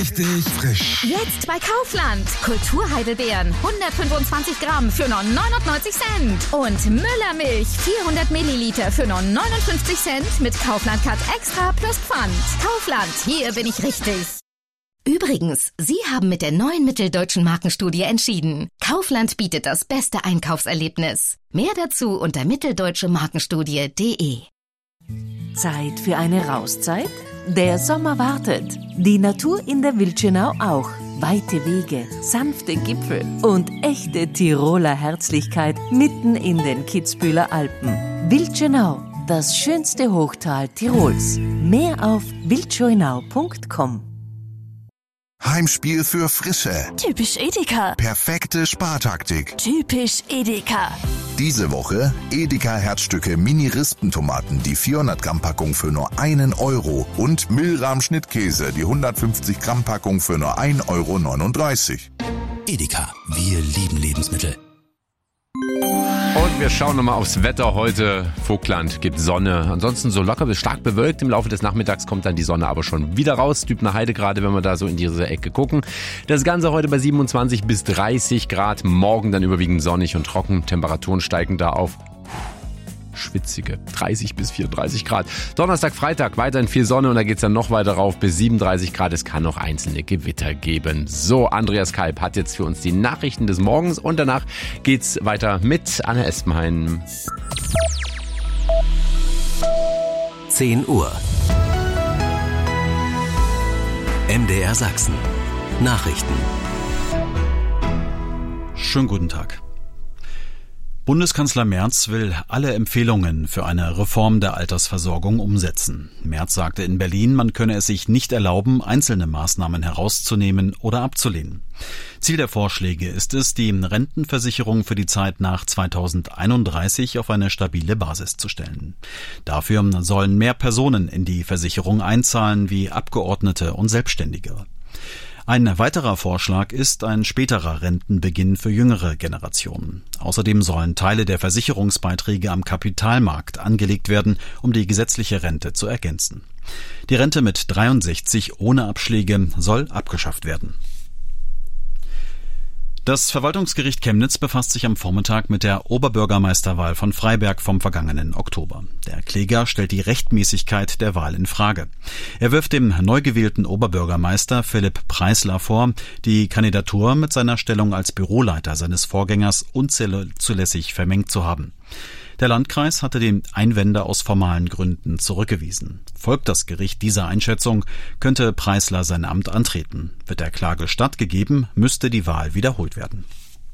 Richtig frisch. Jetzt bei Kaufland. Kulturheidelbeeren 125 Gramm für nur 99 Cent. Und Müllermilch 400 Milliliter für nur 59 Cent mit Kaufland Cut Extra plus Pfand. Kaufland, hier bin ich richtig. Übrigens, Sie haben mit der neuen Mitteldeutschen Markenstudie entschieden. Kaufland bietet das beste Einkaufserlebnis. Mehr dazu unter mitteldeutsche-markenstudie.de. Zeit für eine Rauszeit? Der Sommer wartet. Die Natur in der Wildschönau auch. Weite Wege, sanfte Gipfel und echte Tiroler Herzlichkeit mitten in den Kitzbüheler Alpen. Wildschönau, das schönste Hochtal Tirols. Mehr auf wildschönau.com. Heimspiel für Frische. Typisch Edeka. Perfekte Spartaktik. Typisch Edeka. Diese Woche Edeka Herzstücke Mini-Rispentomaten, die 400 Gramm Packung für nur 1 Euro und Milram Schnittkäse, die 150 Gramm Packung für nur 1,39 Euro. Edeka, wir lieben Lebensmittel. Und wir schauen nochmal aufs Wetter heute. Vogtland gibt Sonne. Ansonsten so locker bis stark bewölkt. Im Laufe des Nachmittags kommt dann die Sonne aber schon wieder raus. Dübner Heide gerade, wenn wir da so in diese Ecke gucken. Das Ganze heute bei 27 bis 30 Grad. Morgen dann überwiegend sonnig und trocken. Temperaturen steigen da auf schwitzige 30 bis 34 Grad. Donnerstag, Freitag weiterhin viel Sonne und da geht's dann noch weiter rauf bis 37 Grad. Es kann noch einzelne Gewitter geben. So, Andreas Kalb hat jetzt für uns die Nachrichten des Morgens und danach geht's weiter mit Anne Espenhain. 10 Uhr. MDR Sachsen. Nachrichten. Schönen guten Tag. Bundeskanzler Merz will alle Empfehlungen für eine Reform der Altersversorgung umsetzen. Merz sagte in Berlin, man könne es sich nicht erlauben, einzelne Maßnahmen herauszunehmen oder abzulehnen. Ziel der Vorschläge ist es, die Rentenversicherung für die Zeit nach 2031 auf eine stabile Basis zu stellen. Dafür sollen mehr Personen in die Versicherung einzahlen, wie Abgeordnete und Selbstständige. Ein weiterer Vorschlag ist ein späterer Rentenbeginn für jüngere Generationen. Außerdem sollen Teile der Versicherungsbeiträge am Kapitalmarkt angelegt werden, um die gesetzliche Rente zu ergänzen. Die Rente mit 63 ohne Abschläge soll abgeschafft werden. Das Verwaltungsgericht Chemnitz befasst sich am Vormittag mit der Oberbürgermeisterwahl von Freiberg vom vergangenen Oktober. Der Kläger stellt die Rechtmäßigkeit der Wahl in Frage. Er wirft dem neu gewählten Oberbürgermeister Philipp Preisler vor, die Kandidatur mit seiner Stellung als Büroleiter seines Vorgängers unzulässig vermengt zu haben. Der Landkreis hatte den Einwände aus formalen Gründen zurückgewiesen. Folgt das Gericht dieser Einschätzung, könnte Preisler sein Amt antreten. Wird der Klage stattgegeben, müsste die Wahl wiederholt werden.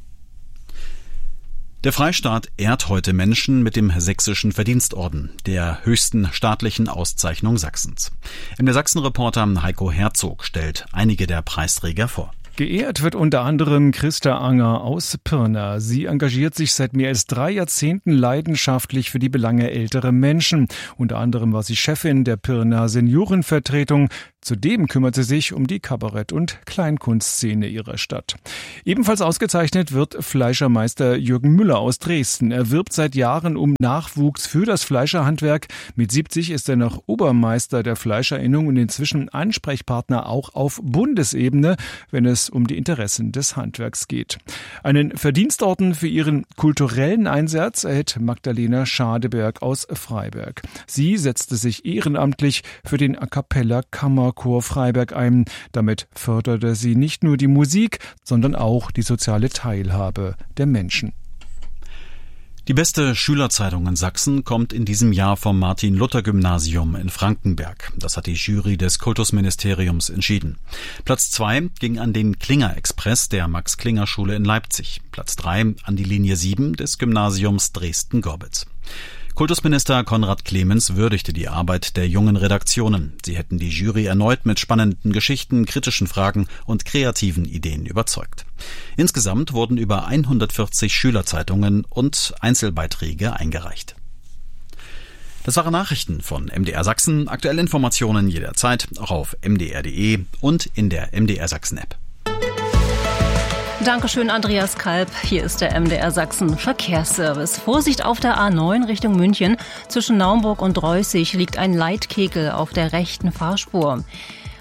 Der Freistaat ehrt heute Menschen mit dem Sächsischen Verdienstorden, der höchsten staatlichen Auszeichnung Sachsens. Der Sachsen-Reporter Heiko Herzog stellt einige der Preisträger vor. Geehrt wird unter anderem Christa Anger aus Pirna. Sie engagiert sich seit mehr als 3 Jahrzehnten leidenschaftlich für die Belange älterer Menschen. Unter anderem war sie Chefin der Pirna Seniorenvertretung. Zudem kümmert sie sich um die Kabarett- und Kleinkunstszene ihrer Stadt. Ebenfalls ausgezeichnet wird Fleischermeister Jürgen Müller aus Dresden. Er wirbt seit Jahren um Nachwuchs für das Fleischerhandwerk. Mit 70 ist er noch Obermeister der Fleischerinnung und inzwischen Ansprechpartner auch auf Bundesebene, wenn es um die Interessen des Handwerks geht. Einen Verdienstorden für ihren kulturellen Einsatz erhält Magdalena Schadeberg aus Freiberg. Sie setzte sich ehrenamtlich für den A Cappella Kammerchor Freiberg ein. Damit förderte sie nicht nur die Musik, sondern auch die soziale Teilhabe der Menschen. Die beste Schülerzeitung in Sachsen kommt in diesem Jahr vom Martin-Luther-Gymnasium in Frankenberg. Das hat die Jury des Kultusministeriums entschieden. Platz 2 ging an den Klinger-Express der Max-Klinger-Schule in Leipzig. Platz 3 an die Linie 7 des Gymnasiums Dresden-Gorbitz. Kultusminister Konrad Clemens würdigte die Arbeit der jungen Redaktionen. Sie hätten die Jury erneut mit spannenden Geschichten, kritischen Fragen und kreativen Ideen überzeugt. Insgesamt wurden über 140 Schülerzeitungen und Einzelbeiträge eingereicht. Das waren Nachrichten von MDR Sachsen. Aktuelle Informationen jederzeit auch auf mdr.de und in der MDR Sachsen App. Dankeschön, Andreas Kalb. Hier ist der MDR Sachsen Verkehrsservice. Vorsicht auf der A9 Richtung München. Zwischen Naumburg und Reußig liegt ein Leitkegel auf der rechten Fahrspur.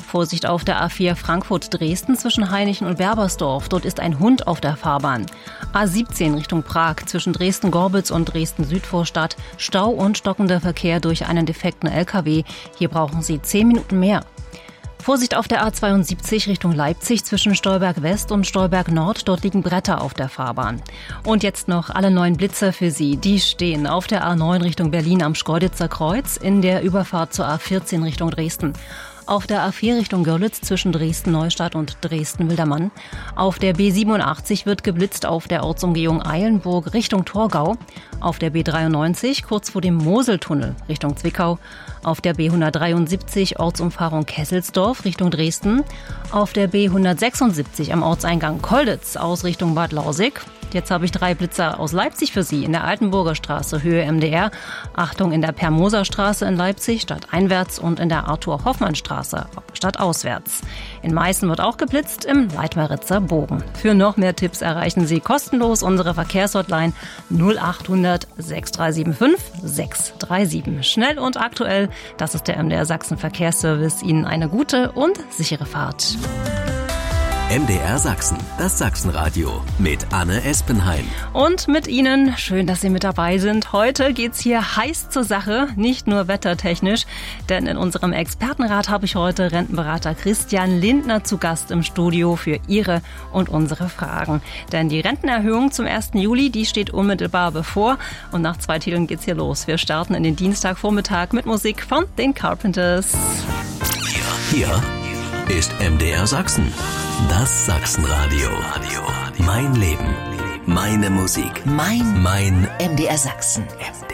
Vorsicht auf der A4 Frankfurt-Dresden zwischen Hainichen und Berbersdorf. Dort ist ein Hund auf der Fahrbahn. A17 Richtung Prag zwischen Dresden-Gorbitz und Dresden-Südvorstadt. Stau und stockender Verkehr durch einen defekten LKW. Hier brauchen Sie 10 Minuten mehr. Vorsicht auf der A72 Richtung Leipzig zwischen Stolberg West und Stolberg Nord. Dort liegen Bretter auf der Fahrbahn. Und jetzt noch alle 9 Blitzer für Sie. Die stehen auf der A9 Richtung Berlin am Schkeuditzer Kreuz in der Überfahrt zur A14 Richtung Dresden. Auf der A4 Richtung Görlitz zwischen Dresden-Neustadt und Dresden-Wildermann. Auf der B87 wird geblitzt auf der Ortsumgehung Eilenburg Richtung Torgau. Auf der B93 kurz vor dem Moseltunnel Richtung Zwickau. Auf der B173 Ortsumfahrung Kesselsdorf Richtung Dresden. Auf der B176 am Ortseingang Kolditz aus Richtung Bad Lausig. Jetzt habe ich 3 Blitzer aus Leipzig für Sie. In der Altenburger Straße, Höhe MDR. Achtung, in der Permoser Straße in Leipzig, stadteinwärts, und in der Arthur-Hoffmann-Straße, stadtauswärts. In Meißen wird auch geblitzt, im Leitmeritzer Bogen. Für noch mehr Tipps erreichen Sie kostenlos unsere Verkehrshotline 0800 6375 637. Schnell und aktuell, das ist der MDR Sachsen Verkehrsservice. Ihnen eine gute und sichere Fahrt. MDR Sachsen, das Sachsenradio mit Anne Espenheim. Und mit Ihnen, schön, dass Sie mit dabei sind. Heute geht's hier heiß zur Sache, nicht nur wettertechnisch, denn in unserem Expertenrat habe ich heute Rentenberater Christian Lindner zu Gast im Studio für Ihre und unsere Fragen. Denn die Rentenerhöhung zum 1. Juli, die steht unmittelbar bevor, und nach 2 Titeln geht's hier los. Wir starten in den Dienstagvormittag mit Musik von den Carpenters. Hier ist MDR Sachsen. Das Sachsenradio. Mein Leben. Meine Musik. Mein MDR Sachsen. MDR